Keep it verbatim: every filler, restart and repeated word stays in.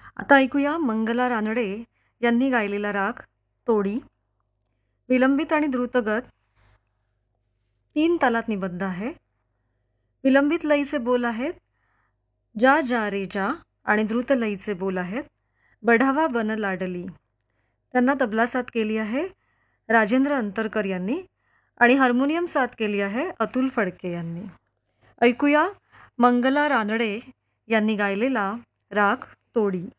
आता ऐकूया मंगला रानडे यांनी गायलेला राग तोडी. विलंबित आणि द्रुतगत तीन तालात निबद्ध आहे. विलंबित लयीचे बोल आहेत जा जा रे जा आणि द्रुत लयीचे बोल आहेत बढावा बन लाडली. त्यांना तबला साथ केली आहे राजेंद्र अंतरकर यांनी आणि हार्मोनियम साथ केली आहे अतुल फडके यांनी. ऐकूया मंगला रानडे यांनी गायलेला राग तोडी.